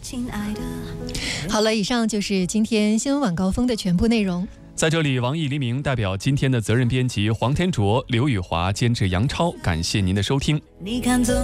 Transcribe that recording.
好了，以上就是今天新闻晚高峰的全部内容。 在这里，王毅、黎明代表今天的责任编辑黄天卓、刘宇华，监制杨超，感谢您的收听。